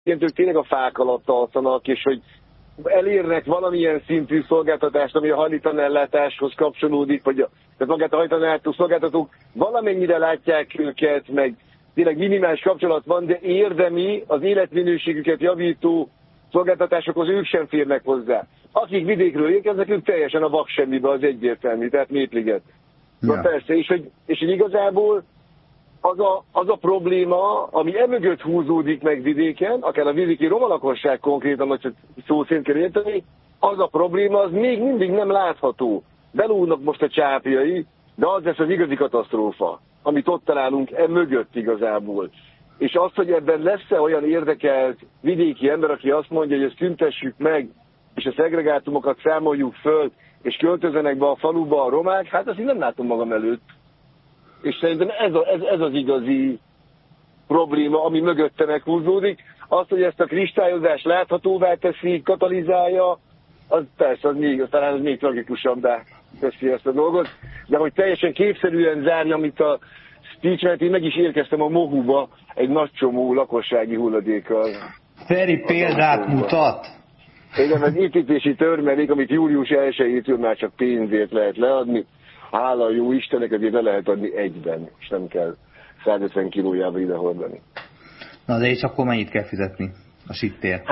ők tényleg a fák alatt alszanak, és hogy elérnek valamilyen szintű szolgáltatást, ami a hajléktalanellátáshoz kapcsolódik, vagy tehát magát a hajléktalanellátó szolgáltatók valamennyire látják őket, meg tényleg minimális kapcsolat van, de érdemi, az életminőségüket javító szolgáltatásokhoz ők sem férnek hozzá. Akik vidékről érkeznek, ők teljesen a vaksemmibe, az egyértelmű, tehát Mérpliget. Ja. Persze, és hogy igazából az a probléma, ami emögött húzódik meg vidéken, akár a vidéki roma lakosság konkrétan, hogy csak szó szerint kell érteni, az a probléma, az még mindig nem látható. Belúrnak most a csápjai, de az lesz az igazi katasztrófa, amit ott találunk emögött igazából. És az, hogy ebben lesz-e olyan érdekelt vidéki ember, aki azt mondja, hogy ezt szüntessük meg, és a szegregátumokat számoljuk föl, és költözenek be a faluba a romák, hát azt én nem látom magam előtt. És szerintem ez az igazi probléma, ami mögötte meghúzódik. Az, hogy ezt a kristályozást láthatóvá teszi, katalizálja, az persze, talán az még tragikusabbá teszi ezt a dolgot. De hogy teljesen képszerűen zárni, amit a speech, mert én meg is érkeztem a Mohuba egy nagy csomó lakossági hulladékkal. Feri példát mutat! Igen, az építési törmelék, amit július 1-től már csak pénzért lehet leadni, hála a jó Istennek, azért le lehet adni egyben, és nem kell 150 kilójába ide hordani. Na de és akkor mennyit kell fizetni a sittér?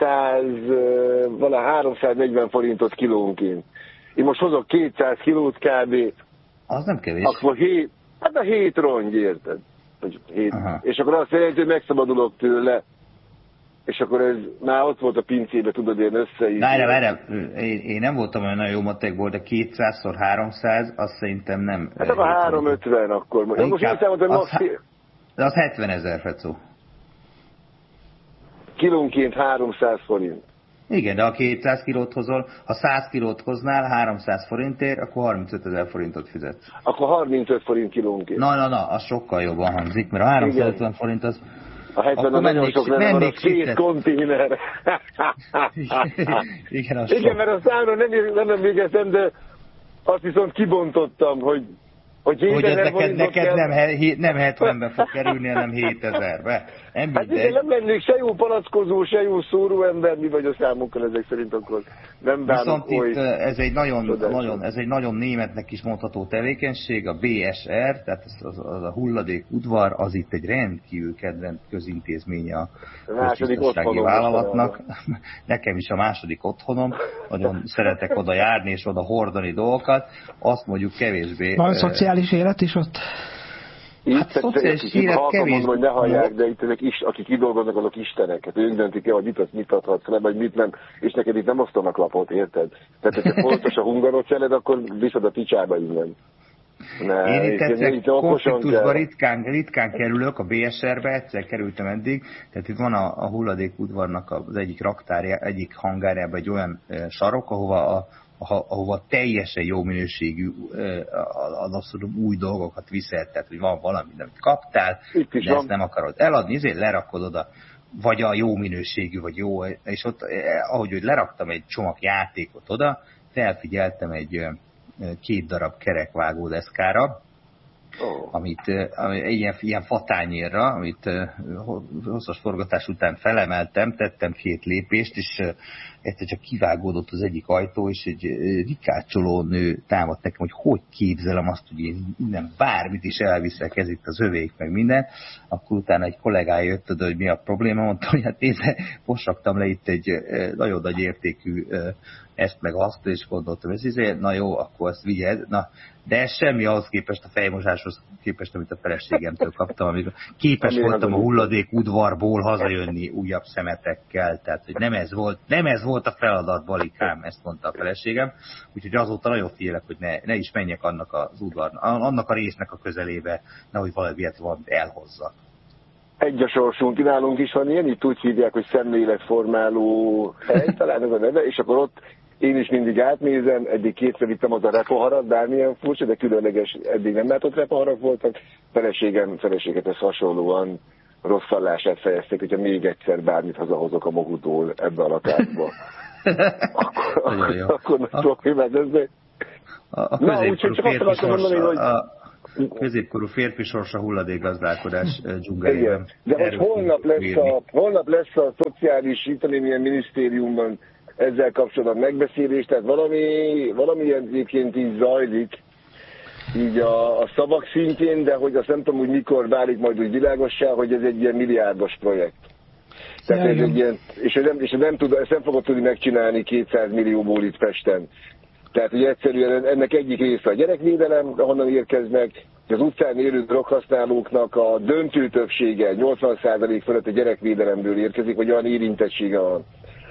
340 forintot kilónként. Én most hozok 200 kilót kb. Az nem kevés. Akkor 7 rongy, érted? 7. És akkor azt jelenti, hogy megszabadulok tőle. És akkor ez már ott volt a pincébe, tudod, én összeírni. Várjál, én nem voltam olyan nagyon jó matekból, de 200x300, azt szerintem nem. Hát akkor 350 akkor. Most én számoltam, de az 70 000, Fecó. Kilónként 300 forint. Igen, de ha 200 kilót hozol, ha 100 kilót hoznál 300 forintért, akkor 35 000 forintot fizetsz. Akkor 35 forint kilónként. Na, az sokkal jobban hangzik, mert a 350 forint az... A 70 nagyon sok lenne, van a 2 konténer. Igen, mert a számra nem emlékeztem, de azt viszont kibontottam, hogy neked nem 70-ben fog kerülni, hanem 7000-be. Hát igen, nem lennék se jó palackozó, se jó szóró ember, mi vagy a számokkal ezek szerint akkor nem bánok. Viszont itt ez egy nagyon németnek is mondható tevékenység, a BSR, tehát az a hulladék udvar, az itt egy rendkívül kedvenc közintézménye a köztisztasági vállalatnak. Nekem is a második otthonom, nagyon szeretek oda járni és oda hordani dolgokat, azt mondjuk kevésbé... Van szociális élet is ott? Hát szociális élet kevés. Mondom, hogy ne hallják, de itt ezek akik kidolgoznak, azok istenek. Hát ők döntik el, hogy mit adhatsz le, vagy mit nem. És neked itt nem osztanak lapot, érted? Tehát, hogyha fontos a hungarocseled, akkor viszed a picsába innen. Én itt egyszer konfliktusban ritkán kerülök a BSR-be, egyszer kerültem eddig, tehát itt van a hulladékudvarnak az egyik raktárja, egyik hangárjában egy olyan sarok, ahova teljesen jó minőségű, az abszolút új dolgokat viszel, tehát hogy van valami, amit kaptál, de ezt nem akarod eladni, ezért lerakod oda, vagy a jó minőségű, vagy jó, és ott, ahogy leraktam egy csomag játékot oda, felfigyeltem egy 2 darab kerekvágódeszkára, amit ilyen fatányérra, amit hosszas forgatás után felemeltem, tettem 2 lépést, és egyszer csak kivágódott az egyik ajtó, és egy rikácsoló nő támadt nekem, hogy képzelem azt, hogy én innen bármit is elviszek, ez itt az övék, meg minden. Akkor utána egy kollégája jött oda, hogy mi a probléma, mondta, hogy hát én posraktam le itt egy nagyon nagy értékű ezt meg azt, és gondoltam, na jó, akkor ezt vigyed. Na, de ez semmi ahhoz képest, a fejmosáshoz képest, amit a feleségemtől kaptam, amikor képes voltam a hulladék udvarból hazajönni újabb szemetekkel, tehát hogy nem ez volt a feladat, Balikám, ezt mondta a feleségem, úgyhogy azóta nagyon figyelek, hogy ne is menjek annak az udvarnak, annak a résznek a közelébe, nehogy valamiért elhozzak. Egy a sorsunk, nálunk is van ilyen, itt úgy hívják, hogy szemléletformáló hely, talán ez a neve, és akkor ott én is mindig átnézem, eddig 2-szer vittem az a repoharat, bármilyen furcsa, de különleges, eddig nem látott repoharak voltak. Feleséget ez hasonlóan rossz hallását fejezték, hogyha még egyszer bármit hazahozok a Mohutól ebbe a lakásba. akkor meg problémát ezzel. A középkorú férfi középkorú férfi sorsa hulladékgazdálkodás dzsungelében. De hogy holnap lesz a szociális italien minisztériumban ezzel kapcsolatban megbeszélés, tehát valami egyébként így zajlik, így a szavak szintjén, de hogy azt nem tudom, hogy mikor válik majd úgy világossá, hogy ez egy ilyen milliárdos projekt. Tehát ez egy ilyen, és ezt nem fogod tudni megcsinálni 200 millióból itt Pesten. Tehát ugye egyszerűen ennek egyik része a gyerekvédelem, ahonnan érkeznek, az utcán élő droghasználóknak a döntő többsége, 80% fölött a gyerekvédelemből érkezik, vagy olyan érintettsége van.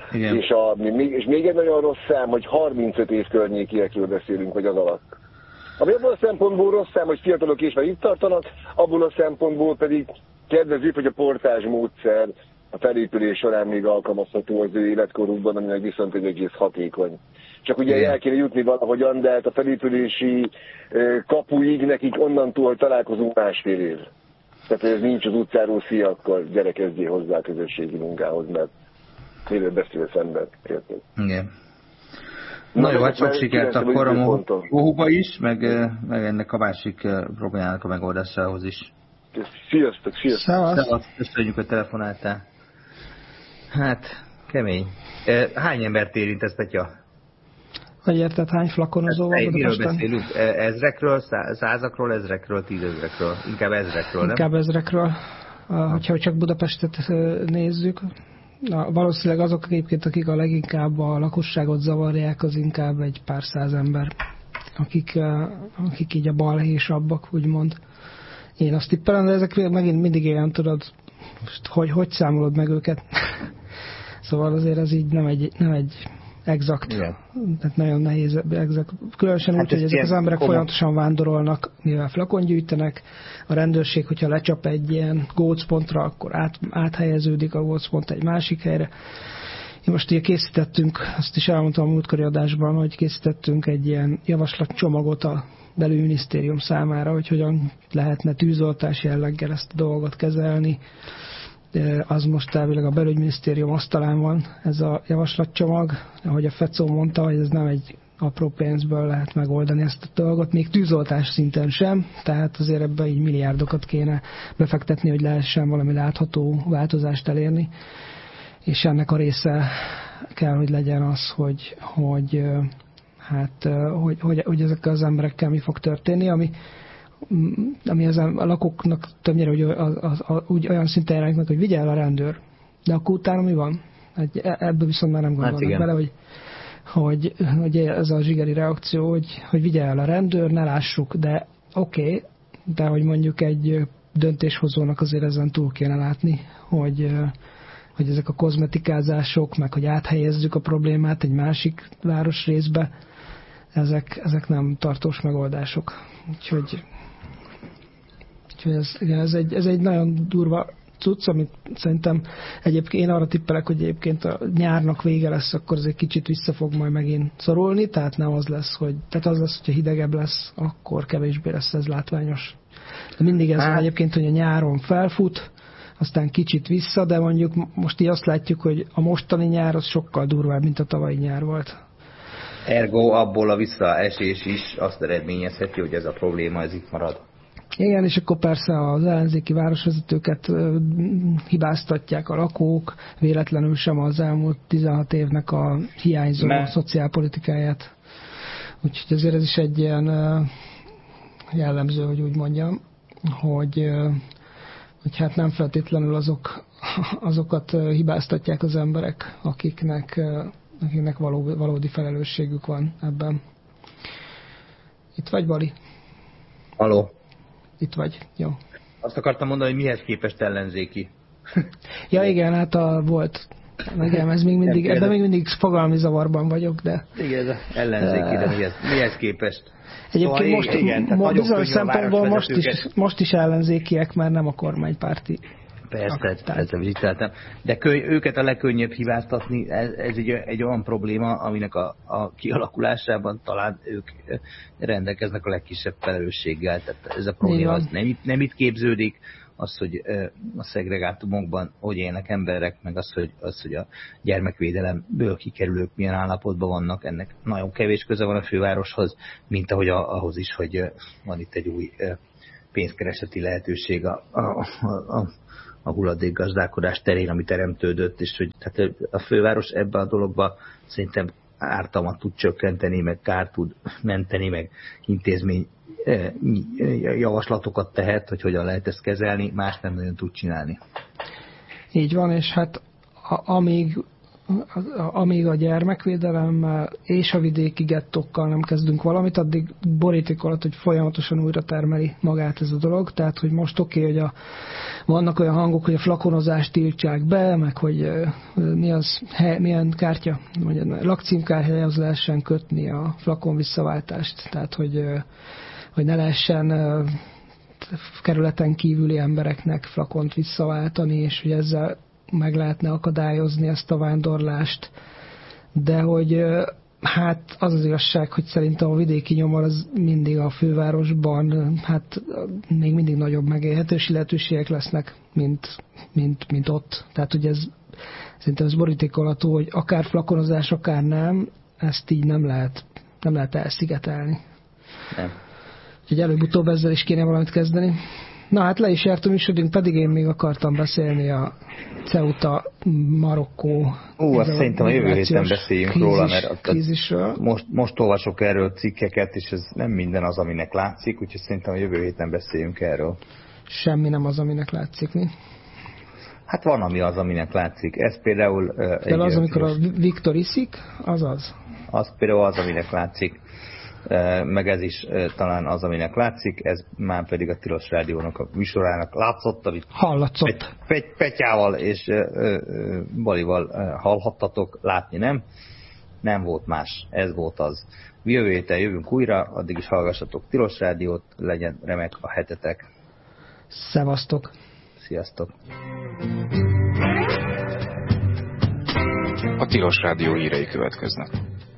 És még egy nagyon rossz szám, hogy 35 év környékiekről beszélünk, vagy az alatt. Ami abból a szempontból rossz szám, hogy fiatalok és már itt tartanak, abból a szempontból pedig kedvező, hogy a portázs módszer a felépülés során még alkalmazható az ő életkorukban, aminek viszont egy egész hatékony. Csak ugye el kéne jutni valahogyan, de hát a felépülési kapuig nekik onnantól találkozunk másfél év. Tehát ez nincs az utcáról, szia, akkor gyere kezdjél hozzá a közösségi munkához, mert miről beszélsz ember, érted? Igen. Na jó, hát sok sikert akkor a Mohóba is, meg ennek a másik problémának a megoldásához is. Sziasztok! Szevasz, köszönjük, hogy telefonáltál. Hát, kemény. Hány embert érint ez, Petya? Hogy érted, hány flakonozó van Budapesten? Miről beszélünk? Ezrekről, százakról, ezrekről, tízezrekről? Inkább ezrekről, nem? Inkább ezrekről. Hogyha csak Budapestet nézzük. Valószínűleg azok egyébként, akik a leginkább a lakosságot zavarják, az inkább egy pár száz ember, akik így a balhésabbak, úgymond. Én azt tippelem, de ezek megint mindig ilyen, tudod, hogy számolod meg őket. Szóval azért ez így nem egy exakt, tehát nagyon nehéz exakt. Különösen úgy, hogy ezek az emberek folyamatosan vándorolnak, mivel flakon gyűjtenek. A rendőrség, hogyha lecsap egy ilyen gócpontra, akkor áthelyeződik a gócpont egy másik helyre. Én most ugye készítettünk, azt is elmondtam a múltkori adásban, hogy készítettünk egy ilyen javaslatcsomagot a belügyminisztérium számára, hogy hogyan lehetne tűzoltás jelleggel ezt a dolgot kezelni. Az most elvileg a belügyminisztérium asztalán van ez a javaslatcsomag. Ahogy a Fecó mondta, hogy ez nem egy apró pénzből lehet megoldani ezt a dolgot, még tűzoltás szinten sem, tehát azért ebbe így milliárdokat kéne befektetni, hogy lehessen valami látható változást elérni. És ennek a része kell, hogy legyen az, hogy ezekkel az emberekkel mi fog történni, ami a lakóknak többnyire úgy olyan szinten jelenik meg, hogy vigye el a rendőr. De akkor utána mi van? Ebből viszont már nem gondolnak bele, hogy ez a zsigeri reakció, hogy vigye el a rendőr, ne lássuk, de oké, de hogy mondjuk egy döntéshozónak azért ezen túl kéne látni, hogy ezek a kozmetikázások, meg hogy áthelyezzük a problémát egy másik városrészbe, ezek nem tartós megoldások. Úgyhogy ez egy nagyon durva cucc, amit szerintem egyébként én arra tippelek, hogy egyébként a nyárnak vége lesz, akkor ez egy kicsit vissza fog majd megint szorulni, tehát nem az lesz, hogyha hidegebb lesz, akkor kevésbé lesz ez látványos. De mindig ez van egyébként, hogy a nyáron felfut, aztán kicsit vissza, de mondjuk most így azt látjuk, hogy a mostani nyár az sokkal durvább, mint a tavalyi nyár volt. Ergo abból a visszaesés is azt eredményezheti, hogy ez a probléma ez itt marad. Igen, és akkor persze az ellenzéki városvezetőket hibáztatják a lakók, véletlenül sem az elmúlt 16 évnek a hiányzó szociálpolitikáját. Úgyhogy azért ez is egy ilyen jellemző, hogy úgy mondjam, hogy hát nem feltétlenül azokat hibáztatják az emberek, akiknek valódi felelősségük van ebben. Itt vagy, Bali? Haló. Itt vagy, jó. Azt akartam mondani, hogy mihez képest ellenzéki. Ja igen, hát volt. Igen, ez még mindig, ebben még mindig fogalmi zavarban vagyok, de... Igen, ez ellenzéki, de mihez képest? Egyébként szóval bizonyos szempontból most is ellenzékiek, mert nem a kormánypárti. Persze, vicceltem. De őket a legkönnyebb hibáztatni, ez egy olyan probléma, aminek a kialakulásában talán ők rendelkeznek a legkisebb felelősséggel. Tehát ez a probléma az nem itt képződik, az, hogy a szegregátumokban hogy élnek emberek, meg az, hogy a gyermekvédelemből kikerülők milyen állapotban vannak, ennek nagyon kevés köze van a fővároshoz, mint ahogy ahhoz is, hogy van itt egy új pénzkereseti lehetőség a hulladékgazdálkodás terén, ami teremtődött, és hogy tehát a főváros ebbe a dologba szerintem ártalmat tud csökkenteni, meg kárt tud menteni, meg intézmény javaslatokat tehet, hogy hogyan lehet ezt kezelni, más nem nagyon tud csinálni. Így van, és hát amíg a gyermekvédelemmel és a vidéki gettókkal nem kezdünk valamit, addig boríték alatt, hogy folyamatosan újra termeli magát ez a dolog. Tehát, hogy most hogy vannak olyan hangok, hogy a flakonozást tiltsák be, meg hogy milyen kártya, vagy lakcímkártyához lehessen kötni a flakon visszaváltást. Tehát, hogy ne lehessen kerületen kívüli embereknek flakont visszaváltani, és hogy ezzel meg lehetne akadályozni ezt a vándorlást. De hogy hát az igazság, hogy szerintem a vidéki nyomor az mindig a fővárosban, hát még mindig nagyobb megélhetési lehetőségek lesznek, mint ott. Tehát, hogy szerintem ez borítékolható, hogy akár flakonozás, akár nem, ezt így nem lehet elszigetelni. Nem. Úgyhogy előbb-utóbb ezzel is kéne valamit kezdeni. Na hát le is jártam műsorunk, pedig én még akartam beszélni a Ceuta, Marokkó. Azt szerintem a jövő héten beszéljünk róla, mert most olvasok erről cikkeket, és ez nem minden az, aminek látszik, úgyhogy szerintem a jövő héten beszéljünk erről. Semmi nem az, aminek látszik, mi? Hát van, ami az, aminek látszik. Ez például... De az, amikor a Viktor iszik, az az? Az például az, aminek látszik. Meg ez is talán az, aminek látszik, ez már pedig a Tilos Rádiónak a műsorának látszott, amit hallatszott. Petyával és Balival hallhattatok, látni nem volt más, ez volt az. Jövő héten jövünk újra, addig is hallgassatok Tilos Rádiót, legyen remek a hetetek. Szevasztok! Sziasztok! A Tilos Rádió hírei következnek.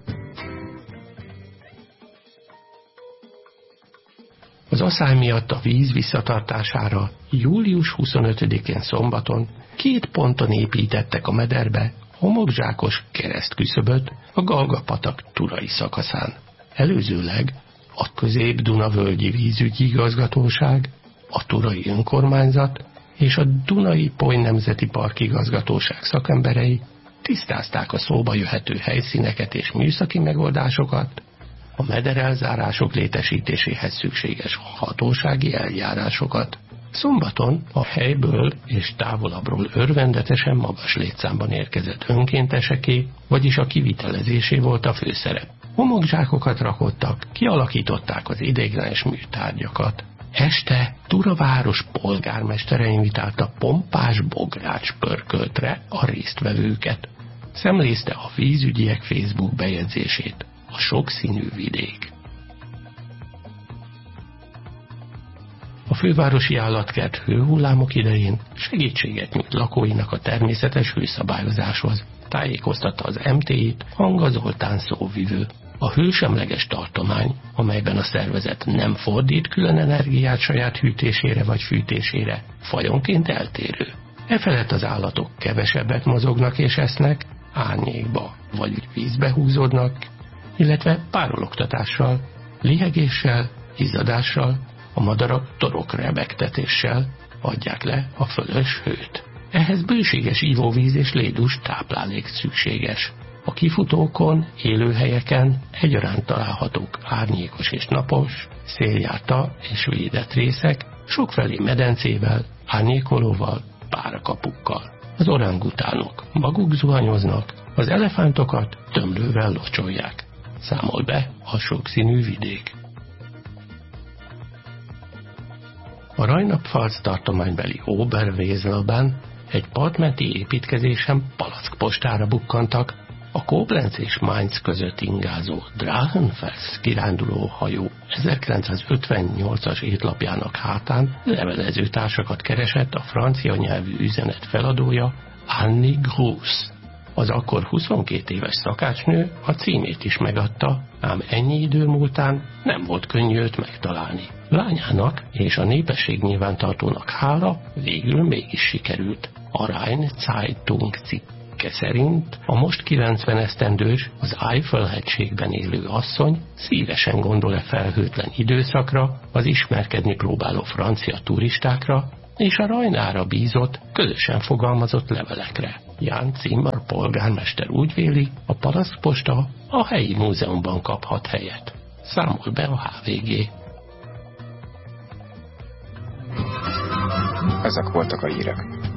Az asszály miatt a víz visszatartására július 25-én szombaton 2 ponton építettek a mederbe homokzsákos keresztküszöböt a Galga-patak Turai szakaszán. Előzőleg a Közép-Duna-völgyi vízügyi igazgatóság, a Turai önkormányzat és a Dunai-Pony Nemzeti Park igazgatóság szakemberei tisztázták a szóba jöhető helyszíneket és műszaki megoldásokat, a mederelzárások létesítéséhez szükséges hatósági eljárásokat. Szombaton a helyből és távolabbról örvendetesen magas létszámban érkezett önkénteseké, vagyis a kivitelezésé volt a főszerep. Homokzsákokat rakottak, kialakították az ideiglenes műtárgyakat. Este Tura város polgármestere invitálta pompás bogrács pörköltre a résztvevőket. Szemlézte a vízügyiek Facebook bejegyzését. A sokszínű vidék. A fővárosi állatkert hőhullámok idején segítséget nyújt lakóinak a természetes hőszabályozáshoz. Tájékoztatta az MTI-t Hanga Zoltán szóvivő. A hősemleges tartomány, amelyben a szervezet nem fordít külön energiát saját hűtésére vagy fűtésére, fajonként eltérő. Efelett az állatok kevesebbet mozognak és esznek, árnyékba vagy vízbe húzódnak, illetve párologtatással, lihegéssel, izzadással, a madarak torok rebegtetéssel adják le a fölös hőt. Ehhez bőséges ivóvíz és lédús táplálék szükséges. A kifutókon, élőhelyeken egyaránt találhatók árnyékos és napos, széljárta és védett részek, sokfelé medencével, árnyékolóval, párakapukkal. Az orangutánok maguk zuhanyoznak, az elefántokat tömlővel locsolják. Számol be a sokszínű vidék. A Rajnapfalc tartománybeli Oberwieselben egy partmenti építkezésen palackpostára bukkantak. A Koblenz és Mainz között ingázó Drachenfels kiránduló hajó 1958-as étlapjának hátán levelezőtársakat keresett a francia nyelvű üzenet feladója Annie Gross. Az akkor 22 éves szakácsnő a címét is megadta, ám ennyi idő múltán nem volt könnyű őt megtalálni. Lányának és a népességnyilvántartónak hála végül mégis sikerült. A Rhein Zeitung Elke szerint a most 90 esztendős, az Eifel-hegységben élő asszony szívesen gondol-e felhőtlen időszakra, az ismerkedni próbáló francia turistákra és a Rajnára bízott, közösen fogalmazott levelekre. Jan Zimmer polgármester úgy véli, a parasztposta a helyi múzeumban kaphat helyet. Számol be a HVG. Ezek voltak a hírek.